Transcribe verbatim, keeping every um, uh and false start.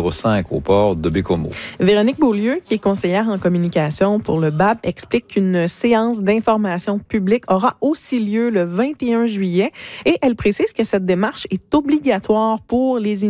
numéro cinq au port de Bécomo. Véronique Beaulieu, qui est conseillère en communication pour le B A B, explique qu'une séance d'information publique aura aussi lieu le vingt et un juillet et elle précise que cette démarche est obligatoire pour les